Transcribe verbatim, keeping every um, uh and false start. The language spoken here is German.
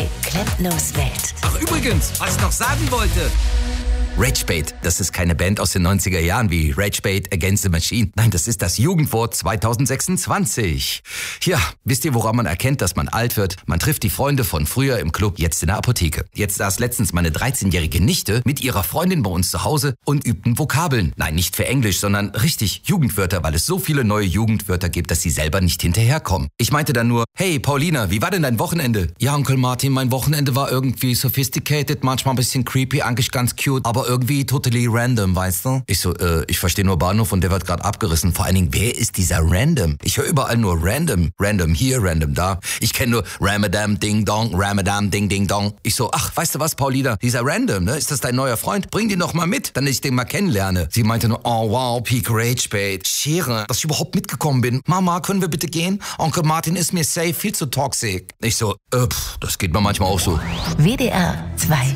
Klempners Welt. Ach übrigens, was ich noch sagen wollte. Ragebait, das ist keine Band aus den neunziger Jahren wie Ragebait Against the Machine. Nein, das ist das Jugendwort zwanzig sechsundzwanzig. Ja, wisst ihr, woran man erkennt, dass man alt wird? Man trifft die Freunde von früher im Club, jetzt in der Apotheke. Jetzt saß letztens meine dreizehnjährige Nichte mit ihrer Freundin bei uns zu Hause und übten Vokabeln. Nein, nicht für Englisch, sondern richtig Jugendwörter, weil es so viele neue Jugendwörter gibt, dass sie selber nicht hinterherkommen. Ich meinte dann nur, hey Paulina, wie war denn dein Wochenende? Ja, Onkel Martin, mein Wochenende war irgendwie sophisticated, manchmal ein bisschen creepy, eigentlich ganz cute, aber irgendwie totally random, weißt du? Ich so, äh, ich verstehe nur Bahnhof und der wird gerade abgerissen. Vor allen Dingen, wer ist dieser Random? Ich höre überall nur Random. Random hier, Random da. Ich kenne nur Ramadam Ding Dong, Ramadam Ding Ding Dong. Ich so, ach, weißt du was, Paulina? Dieser Random, ne? Ist das dein neuer Freund? Bring den doch mal mit, damit ich den mal kennenlerne. Sie meinte nur, oh wow, Peak Ragebait. Schere, dass ich überhaupt mitgekommen bin. Mama, können wir bitte gehen? Onkel Martin ist mir safe viel zu toxic. Ich so, äh, pff, das geht mir manchmal auch so. W D R zwei